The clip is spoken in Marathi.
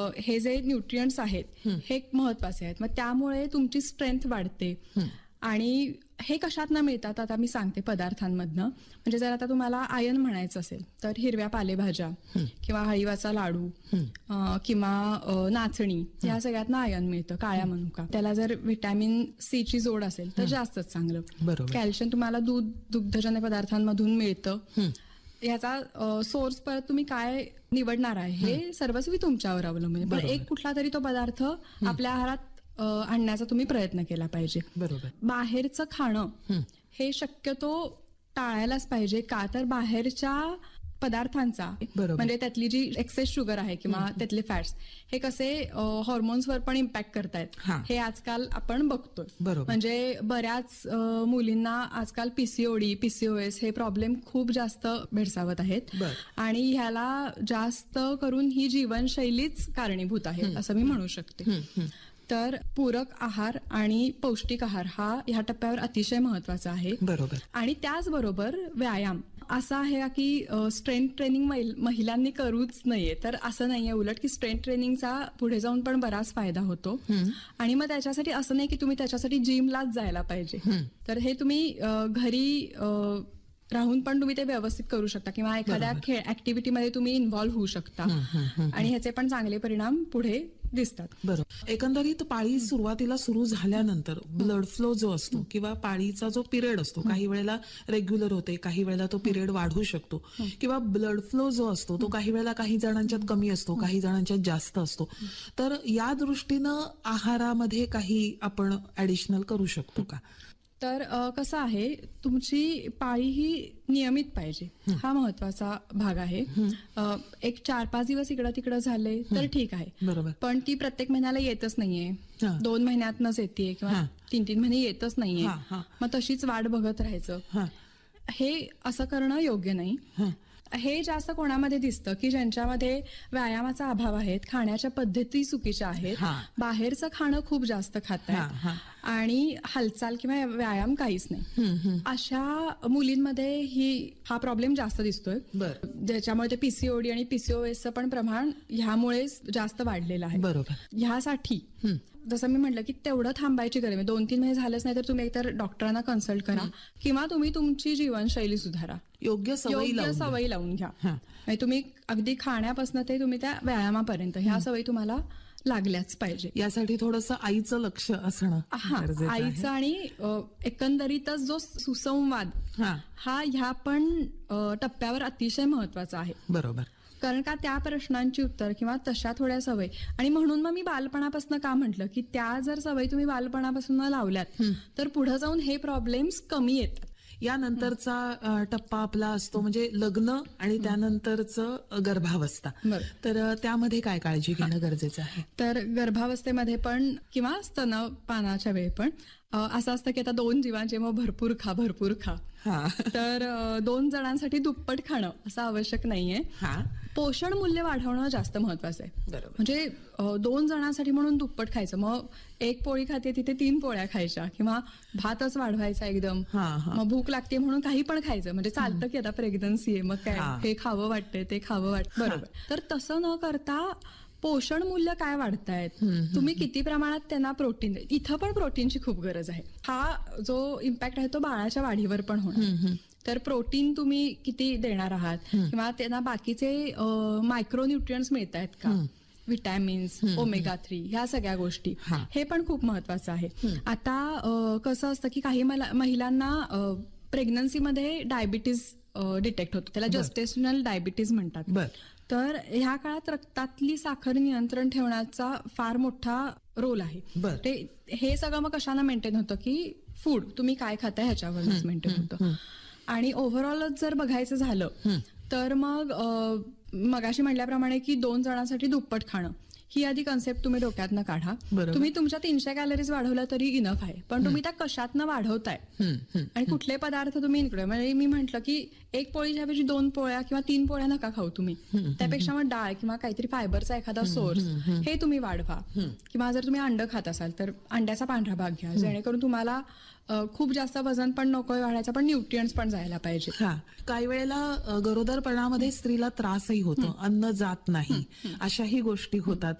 हे जे न्यूट्रिएंट्स आहेत हे महत्वाचे आहेत. मग त्यामुळे तुमची स्ट्रेंथ वाढते. आणि हे कशातनं मिळतात आता मी सांगते पदार्थांमधनं. म्हणजे जर आता तुम्हाला आयर्न म्हणायचं असेल तर हिरव्या पालेभाज्या किंवा हळीवाचा लाडू किंवा नाचणी या सगळ्यातनं आयर्न मिळतं. काळ्या मनुका, त्याला जर व्हिटॅमिन सी ची जोड असेल तर जास्तच चांगलं. कॅल्शियम तुम्हाला दुग्धजन्य पदार्थांमधून मिळतं. याचा सोर्स परत तुम्ही काय निवडणार आहे हे सर्वस्वी तुमच्यावर अवलंबून. पण एक कुठला तरी तो पदार्थ आपल्या आहारात आणण्याचा तुम्ही प्रयत्न केला पाहिजे. बरोबर. बाहेरचं खाणं हे शक्यतो टाळायलाच पाहिजे. का तर बाहेरच्या पदार्थांचा म्हणजे त्यातली जी एक्सेस शुगर आहे किंवा त्यातले फॅट्स हे कसे हॉर्मोन्सवर पण इम्पॅक्ट करतायत हे आजकाल आपण बघतोय. म्हणजे बऱ्याच मुलींना आजकाल पीसीओडी, पीसीओएस हे प्रॉब्लेम खूप जास्त भेडसावत आहेत. आणि ह्याला जास्त करून ही जीवनशैलीच कारणीभूत आहे असं मी म्हणू शकते. तर पूरक आहार आणि पौष्टिक आहार हा ह्या टप्प्यावर अतिशय महत्वाचा आहे. बरोबर. आणि त्याचबरोबर व्यायाम असा आहे की स्ट्रेंथ ट्रेनिंग महिलांनी करूच नाहीये तर असं नाहीये. उलट की स्ट्रेंथ ट्रेनिंगचा पुढे जाऊन पण बराच फायदा होतो. आणि मग त्याच्यासाठी असं नाही की तुम्ही त्याच्यासाठी जिमलाच जायला पाहिजे. तर हे तुम्ही घरी राहून पण तुम्ही ते व्यवस्थित करू शकता किंवा एखाद्या ऍक्टिव्हिटीमध्ये तुम्ही इन्व्हॉल्व्ह होऊ शकता आणि ह्याचे पण चांगले परिणाम पुढे दिसतात. बरोबर. एकंदरीत पाळी सुरुवातीला सुरू झाल्यानंतर ब्लड फ्लो जो असतो किंवा पाळीचा जो पिरियड असतो काही वेळेला रेग्युलर होते, काही वेळेला तो पिरियड वाढू शकतो किंवा ब्लड फ्लो जो असतो तो काही वेळेला काही जणांच्यात कमी असतो, काही जणांच्यात जास्त असतो. तर या दृष्टीनं आहारामध्ये काही आपण ऍडिशनल करू शकतो का? तर कसं आहे, तुमची पाळी ही नियमित पाहिजे हा महत्वाचा भाग आहे. एक 4-5 दिवस इकडं तिकडं झाले तर ठीक आहे. बरोबर. पण ती प्रत्येक महिन्याला येतच नाहीये, 2 महिन्यातनच येते किंवा 3-3 महिने येतच नाहीये. मग तशीच वाट बघत राहायचं, हे असं करणं योग्य नाही. हे जास्त कोणामध्ये दिसतं की ज्यांच्यामध्ये व्यायामाचा अभाव आहे, खाण्याच्या पद्धती चुकीच्या आहेत, बाहेरचं खाणं खूप जास्त खातायत आणि हालचाल किंवा व्यायाम काहीच नाही. अशा मुलींमध्ये हा प्रॉब्लेम जास्त दिसतोय. ज्याच्यामुळे ते पीसीओडी आणि पीसीओएसचं पण प्रमाण ह्यामुळेच जास्त वाढलेलं आहे. बरोबर. ह्यासाठी जसं मी म्हटलं की तेवढं थांबायची गरज नाही. 2-3 महिने झालंच नाही तर तुम्ही एकतर डॉक्टरांना कन्सल्ट करा किंवा तुम्ही तुमची जीवनशैली सुधारा, योग्य सवयी लावून घ्या. म्हणजे तुम्ही अगदी खाण्यापासून ते तुम्ही त्या व्यायामापर्यंत ह्या सवयी तुम्हाला लागल्याच पाहिजे. यासाठी थोडंसं आईचं लक्ष असणं आईचं आणि एकंदरीतच जो सुसंवाद हा ह्या पण टप्प्यावर अतिशय महत्वाचा आहे. बरोबर. कारण का त्या प्रश्नांची उत्तर किंवा तशा थोड्या सवयी. आणि म्हणून मग मी बालपणापासून का म्हटलं की त्या जर सवयी तुम्ही बालपणापासून लावल्यात तर पुढे जाऊन हे प्रॉब्लेम्स कमी येतात. यानंतरचा टप्पा आपला असतो म्हणजे लग्न आणि त्यानंतरचं गर्भावस्था. तर त्यामध्ये काय काळजी घेणं गरजेचं आहे? तर गर्भावस्थेमध्ये पण किंवा स्तनपानाच्या वेळी पण असं असतं की आता 2 जीवांचे मग भरपूर खा. तर 2 जणांसाठी दुप्पट खाणं असं आवश्यक नाहीये. पोषण मूल्य वाढवणं जास्त महत्वाचं आहे. म्हणजे 2 जणांसाठी म्हणून दुप्पट खायचं. मग 1 पोळी खाते तिथे 3 पोळ्या खायच्या किंवा भातच वाढवायचा एकदम. मग भूक लागते म्हणून काही पण खायचं. म्हणजे चालतं की आता प्रेग्नन्सी आहे मग काय हे खावं वाटतंय ते खावं वाटतं. बरोबर. तर तसं न करता पोषण मूल्य काय वाढतायत, तुम्ही किती प्रमाणात त्यांना प्रोटीन, इथं पण प्रोटीनची खूप गरज आहे. हा जो इम्पॅक्ट आहे तो बाळाच्या वाढीवर पण होणार. तर प्रोटीन तुम्ही किती देणार आहात किंवा त्यांना बाकीचे मायक्रोन्यूट्रियंट्स मिळत आहेत का, विटॅमिन्स, ओमेगा-3 ह्या सगळ्या गोष्टी, हे पण खूप महत्वाचं आहे. आता कसं असतं की काही महिलांना प्रेग्नन्सीमध्ये डायबिटीज डिटेक्ट होतो, त्याला जस्टेशनल डायबिटीज म्हणतात. तर ह्या काळात रक्तातली साखर नियंत्रण ठेवण्याचा फार मोठा रोल आहे. हे सगळं मग कशानं मेंटेन होतं की फूड तुम्ही काय खाताय ह्याच्यावरच मेंटेन होतं. आणि ओव्हरऑलच जर बघायचं झालं तर मग मगाशी म्हटल्याप्रमाणे की 2 जणांसाठी दुप्पट खाणं ही आधी कन्सेप्ट तुम्ही डोक्यातनं काढा. तुम्ही तुमच्या 300 कॅलरीज वाढवल्या तरी इनफ आहे, पण तुम्ही त्या कशातनं वाढवताय आणि कुठले पदार्थ तुम्ही इन्क्लूड. म्हणजे मी म्हटलं की 1 पोळीच्या ऐवजी 2 पोळ्या किंवा 3 पोळ्या नका खाऊ तुम्ही, त्यापेक्षा मग डाळ किंवा काहीतरी फायबरचा एखादा सोर्स हे तुम्ही वाढवा. किंवा जर तुम्ही अंड खात असाल तर अंड्याचा पांढरा भाग घ्या, जेणेकरून तुम्हाला खूप जास्त वजन पण नकोय वाढायचं, पण न्यूट्रिएंट्स पण जायला पाहिजे. काही वेळेला गरोदरपणामध्ये स्त्रीला त्रासही होतो, अन्न जात नाही, अशाही गोष्टी होतात.